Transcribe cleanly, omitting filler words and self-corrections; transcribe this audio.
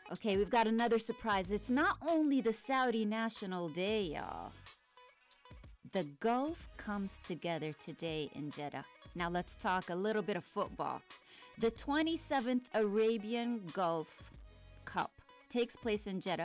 Okay, we've got another surprise. It's not only the Saudi National Day, y'all. The Gulf comes together today in Jeddah. Now let's talk a little bit of football. The 27th Arabian Gulf Cup takes place in Jeddah